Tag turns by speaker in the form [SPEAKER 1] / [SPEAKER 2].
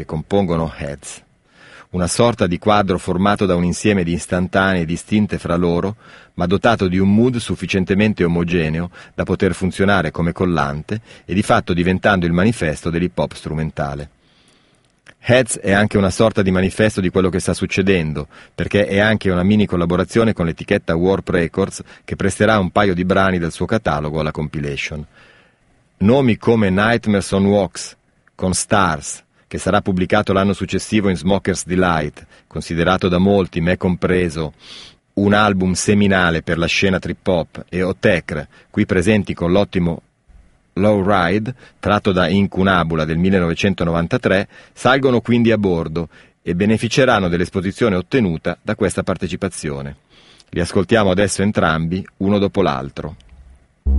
[SPEAKER 1] che compongono Heads, una sorta di quadro formato da un insieme di istantanee distinte fra loro, ma dotato di un mood sufficientemente omogeneo da poter funzionare come collante e di fatto diventando il manifesto dell'hip hop strumentale. Heads è anche una sorta di manifesto di quello che sta succedendo, perché è anche una mini collaborazione con l'etichetta Warp Records che presterà un paio di brani del suo catalogo alla compilation. Nomi come Nightmares on Wax con Stars, che sarà pubblicato l'anno successivo in Smoker's Delight, considerato da molti, me compreso, un album seminale per la scena trip hop, e Otekre, qui presenti con l'ottimo Low Ride, tratto da Incunabula del 1993, salgono quindi a bordo e beneficeranno dell'esposizione ottenuta da questa partecipazione. Li ascoltiamo adesso entrambi, uno dopo l'altro.